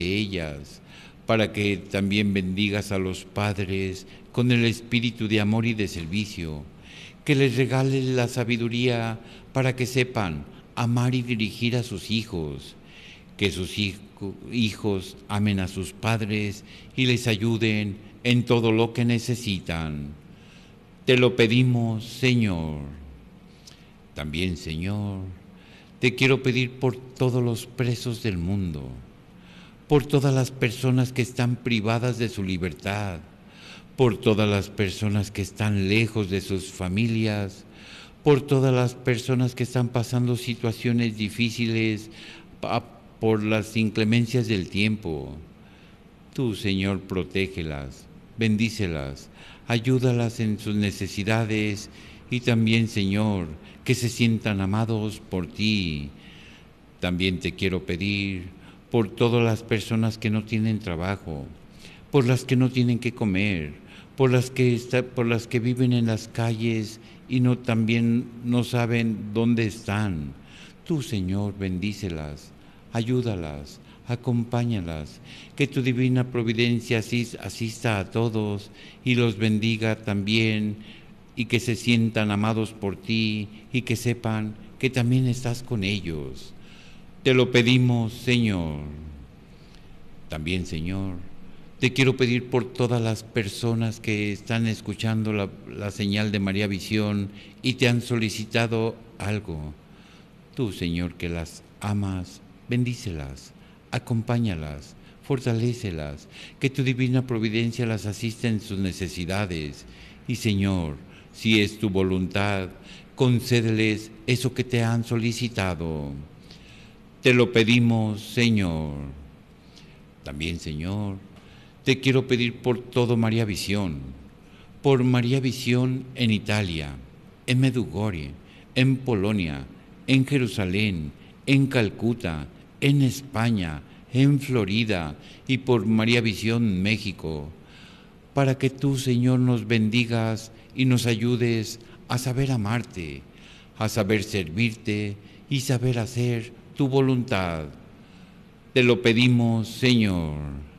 ellas, para que también bendigas a los padres con el espíritu de amor y de servicio, que les regales la sabiduría para que sepan amar y dirigir a sus hijos, que sus hijos amen a sus padres y les ayuden en todo lo que necesitan. Te lo pedimos, Señor. También, Señor, te quiero pedir por todos los presos del mundo, por todas las personas que están privadas de su libertad, por todas las personas que están lejos de sus familias, por todas las personas que están pasando situaciones difíciles por las inclemencias del tiempo. Tú, Señor, protégelas, bendícelas, ayúdalas en sus necesidades y también, Señor, que se sientan amados por ti. También te quiero pedir por todas las personas que no tienen trabajo, por las que no tienen que comer, por las que viven en las calles y también no saben dónde están. Tú, Señor, bendícelas, ayúdalas, acompáñalas, que tu divina providencia asista a todos y los bendiga también, y que se sientan amados por ti y que sepan que también estás con ellos. Te lo pedimos, Señor. También, Señor, te quiero pedir por todas las personas que están escuchando la señal de María Visión y te han solicitado algo. Tú, Señor, que las amas, bendícelas, acompáñalas, fortalécelas, que tu divina providencia las asista en sus necesidades. Y, Señor, si es tu voluntad, concédeles eso que te han solicitado. Te lo pedimos, Señor. También, Señor, te quiero pedir por todo María Visión, por María Visión en Italia, en Medjugorje, en Polonia, en Jerusalén, en Calcuta, en España, en Florida y por María Visión México, para que tú, Señor, nos bendigas y nos ayudes a saber amarte, a saber servirte y saber hacer tu voluntad. Te lo pedimos, Señor.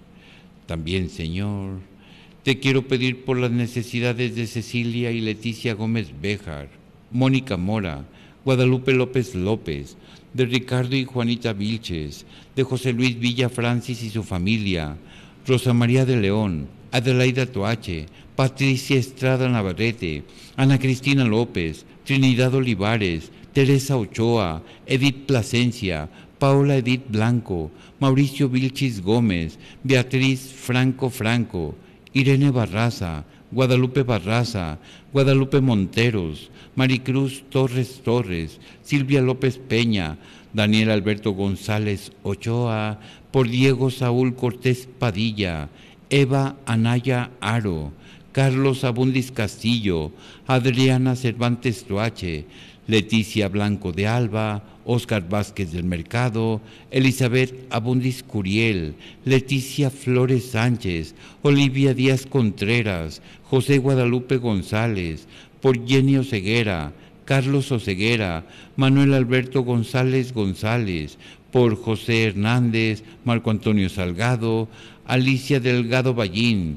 También, Señor, te quiero pedir por las necesidades de Cecilia y Leticia Gómez Béjar, Mónica Mora, Guadalupe López López, de Ricardo y Juanita Vilches, de José Luis Villa Francis y su familia, Rosa María de León, Adelaida Toache, Patricia Estrada Navarrete, Ana Cristina López, Trinidad Olivares, Teresa Ochoa, Edith Plasencia, Paula Edith Blanco, Mauricio Vilchis Gómez, Beatriz Franco Franco, Irene Barraza, Guadalupe Barraza, Guadalupe Monteros, Maricruz Torres Torres, Silvia López Peña, Daniel Alberto González Ochoa, por Diego Saúl Cortés Padilla, Eva Anaya Aro, Carlos Abundis Castillo, Adriana Cervantes Toache, Leticia Blanco de Alba, Óscar Vázquez del Mercado, Elizabeth Abundis Curiel, Leticia Flores Sánchez, Olivia Díaz Contreras, José Guadalupe González, por Jenny Oseguera, Carlos Oseguera, Manuel Alberto González González, por José Hernández, Marco Antonio Salgado, Alicia Delgado Ballín,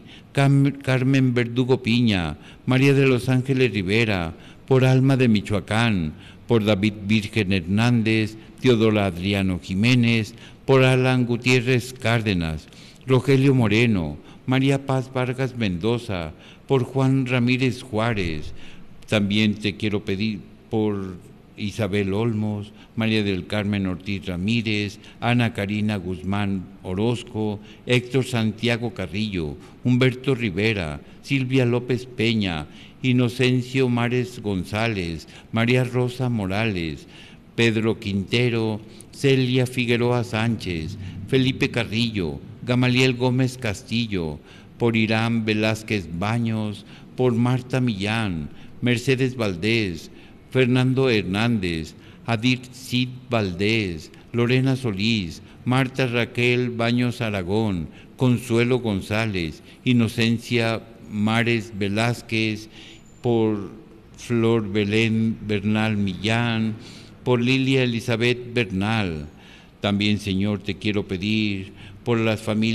Carmen Verdugo Piña, María de los Ángeles Rivera, por Alma de Michoacán, por David Virgen Hernández, Teodora Adriano Jiménez, por Alan Gutiérrez Cárdenas, Rogelio Moreno, María Paz Vargas Mendoza, por Juan Ramírez Juárez. También te quiero pedir por Isabel Olmos, María del Carmen Ortiz Ramírez, Ana Karina Guzmán Orozco, Héctor Santiago Carrillo, Humberto Rivera, Silvia López Peña, Inocencio Mares González, María Rosa Morales, Pedro Quintero, Celia Figueroa Sánchez, Felipe Carrillo, Gamaliel Gómez Castillo, por Irán Velázquez Baños, por Marta Millán, Mercedes Valdés, Fernando Hernández, Adir Cid Valdés, Lorena Solís, Marta Raquel Baños Aragón, Consuelo González, Inocencia Mares Velázquez, por Flor Belén Bernal Millán, por Lilia Elizabeth Bernal. También, Señor, te quiero pedir por las familias